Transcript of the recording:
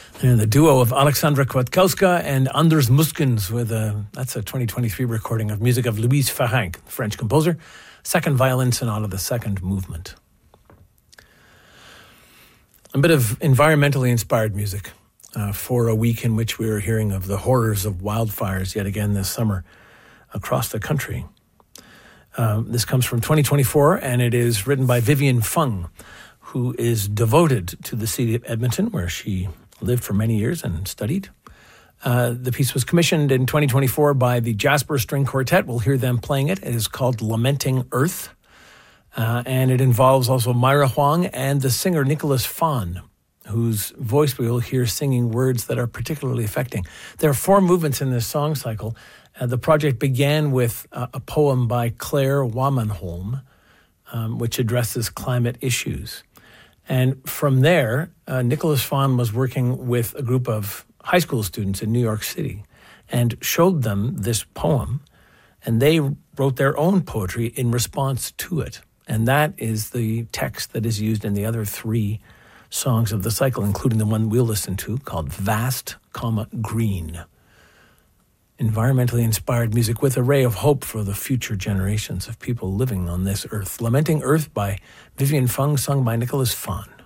And the duo of Alexandra Kwiatkowska and Anders Muskens that's a 2023 recording of music of Louise Farrenc, French composer, second violin sonata, the second movement. A bit of environmentally inspired music for a week in which we were hearing of the horrors of wildfires yet again this summer across the country. This comes from 2024, and it is written by Vivian Fung, who is devoted to the city of Edmonton, where she lived for many years and studied. The piece was commissioned in 2024 by the Jasper String Quartet. We'll hear them playing it. It is called Lamenting Earth, and it involves also Myra Huang and the singer Nicholas Fawn, whose voice we will hear singing words that are particularly affecting. There are 4 movements in this song cycle. The project began with a poem by Claire Wamanholm, which addresses climate issues. And from there, Nicholas Fawn was working with a group of high school students in New York City and showed them this poem, and they wrote their own poetry in response to it. And that is the text that is used in the other 3 songs of the cycle, including the one we'll listen to called Vast, Green. Environmentally inspired music with a ray of hope for the future generations of people living on this earth. Lamenting Earth by Vivian Fung, sung by Nicholas Fawn.